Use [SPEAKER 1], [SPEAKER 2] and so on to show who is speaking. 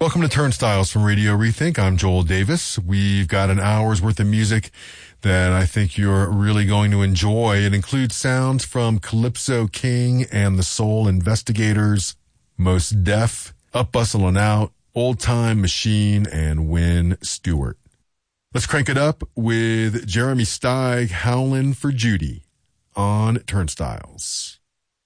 [SPEAKER 1] Welcome to Turnstiles from Radio Rethink. I'm Joel Davis. We've got an hour's worth of music that I think you're really going to enjoy. It includes sounds from Calypso King and the Soul Investigators, Most Def, Up Bustle and Out, Old Time Machine, and Wynn Stewart. Let's crank it up with Jeremy Steig, Howlin' for Judy on Turnstiles.